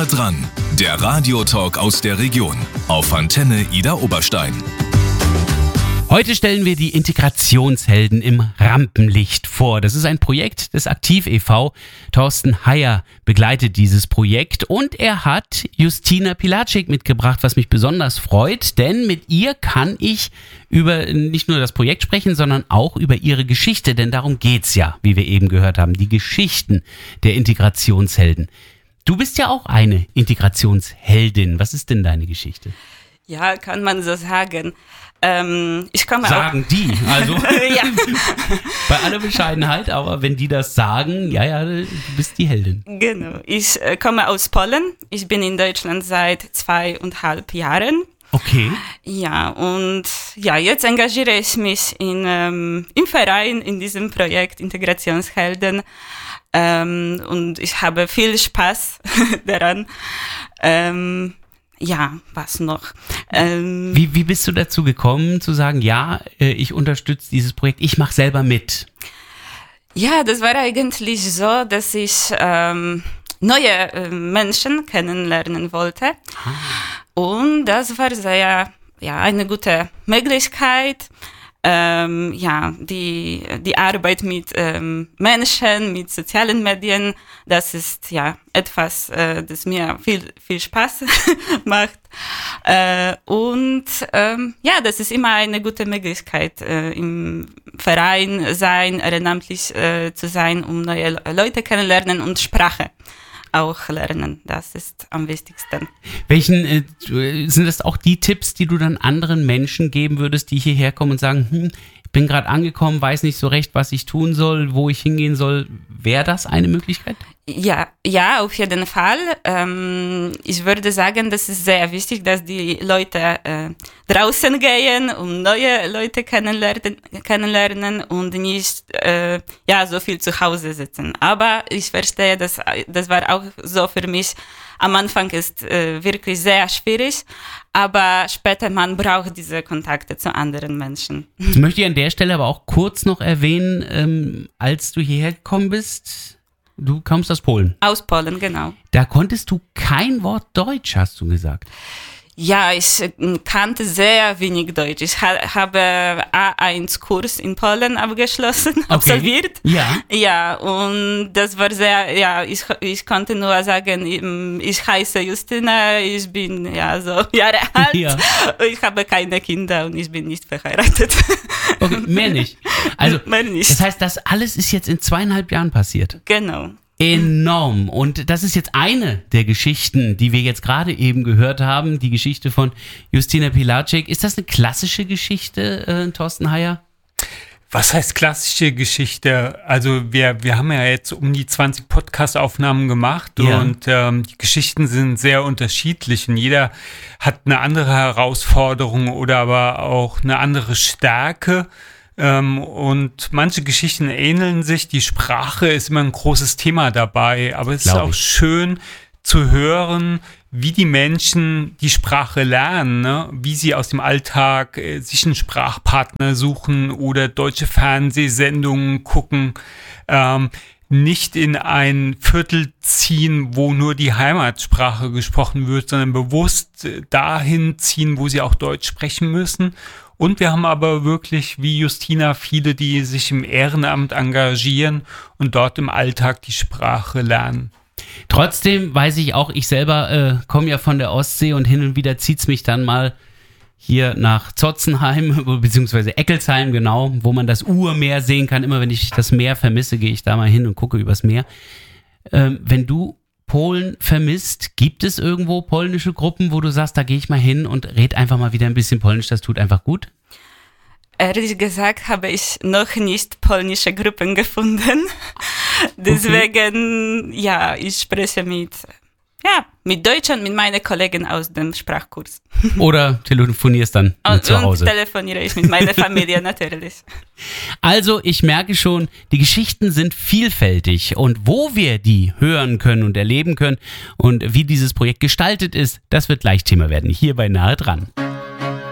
Nahe dran, der Radiotalk aus der Region auf Antenne Ida Oberstein. Heute stellen wir die Integrationshelden im Rampenlicht vor. Das ist ein Projekt des Aktiv e.V. Thorsten Heyer begleitet dieses Projekt und er hat Justina Pilacic mitgebracht, was mich besonders freut, denn mit ihr kann ich über nicht nur das Projekt sprechen, sondern auch über ihre Geschichte, denn darum geht's ja, wie wir eben gehört haben, die Geschichten der Integrationshelden. Du bist ja auch eine Integrationsheldin. Was ist denn deine Geschichte? Ja, kann man so sagen. Ich komme sagen die, also ja. Bei aller Bescheidenheit, aber wenn die das sagen, ja, du bist die Heldin. Genau, ich komme aus Polen. Ich bin in Deutschland seit 2,5 Jahren. Okay. Ja, und ja, jetzt engagiere ich mich im Verein in diesem Projekt Integrationshelden. Und ich habe viel Spaß daran. Ja, was noch? Wie bist du dazu gekommen, zu sagen, ja, ich unterstütze dieses Projekt, ich mache selber mit? Ja, das war eigentlich so, dass ich neue Menschen kennenlernen wollte. Und das war sehr, eine gute Möglichkeit. Die Arbeit mit Menschen, mit sozialen Medien, das ist ja etwas, das mir viel Spaß macht. Das ist immer eine gute Möglichkeit, im Verein sein, ehrenamtlich zu sein, um neue Leute kennenlernen und Sprache auch lernen. Das ist am wichtigsten. Welchen sind das auch die Tipps, die du dann anderen Menschen geben würdest, die hierher kommen und sagen, ich bin gerade angekommen, weiß nicht so recht, was ich tun soll, wo ich hingehen soll. Wäre das eine Möglichkeit? Ja, auf jeden Fall. Ich würde sagen, das ist sehr wichtig, dass die Leute draußen gehen, um neue Leute kennenlernen und nicht so viel zu Hause sitzen. Aber ich verstehe, das war auch so für mich. Am Anfang ist wirklich sehr schwierig, aber später man braucht diese Kontakte zu anderen Menschen. Das möchte ich an der Stelle aber auch kurz noch erwähnen, als du hierher gekommen bist. Du kommst aus Polen. Aus Polen, genau. Da konntest du kein Wort Deutsch, hast du gesagt. Ja, ich kannte sehr wenig Deutsch. Ich habe A1-Kurs in Polen absolviert. Ja. Ja, und das war sehr, ich konnte nur sagen, ich heiße Justina, ich bin so Jahre alt, ich habe keine Kinder und ich bin nicht verheiratet. Okay, mehr nicht. Also, mehr nicht. Das heißt, das alles ist jetzt in 2,5 Jahren passiert. Genau. Enorm. Und das ist jetzt eine der Geschichten, die wir jetzt gerade eben gehört haben, die Geschichte von Justina Pilacic. Ist das eine klassische Geschichte, Thorsten Heyer? Was heißt klassische Geschichte? Also wir haben ja jetzt um die 20 Podcast-Aufnahmen gemacht und die Geschichten sind sehr unterschiedlich und jeder hat eine andere Herausforderung oder aber auch eine andere Stärke. Und manche Geschichten ähneln sich, die Sprache ist immer ein großes Thema dabei, aber es ist auch schön zu hören, wie die Menschen die Sprache lernen, ne? Wie sie aus dem Alltag sich einen Sprachpartner suchen oder deutsche Fernsehsendungen gucken, nicht in ein Viertel ziehen, wo nur die Heimatsprache gesprochen wird, sondern bewusst dahin ziehen, wo sie auch Deutsch sprechen müssen. Und wir haben aber wirklich, wie Justina, viele, die sich im Ehrenamt engagieren und dort im Alltag die Sprache lernen. Trotzdem weiß ich auch, ich selber komme ja von der Ostsee und hin und wieder zieht es mich dann mal hier nach Zotzenheim, beziehungsweise Eckelsheim, genau, wo man das Urmeer sehen kann. Immer wenn ich das Meer vermisse, gehe ich da mal hin und gucke übers Meer. Wenn du Polen vermisst, gibt es irgendwo polnische Gruppen, wo du sagst, da gehe ich mal hin und red einfach mal wieder ein bisschen Polnisch, das tut einfach gut? Ehrlich gesagt habe ich noch nicht polnische Gruppen gefunden. Deswegen, ich spreche mit Deutschen, mit meinen Kollegen aus dem Sprachkurs. Oder telefonierst dann zu Hause? Und telefoniere ich mit meiner Familie natürlich. Also ich merke schon, die Geschichten sind vielfältig und wo wir die hören können und erleben können und wie dieses Projekt gestaltet ist, das wird gleich Thema werden, hier bei Nahe dran.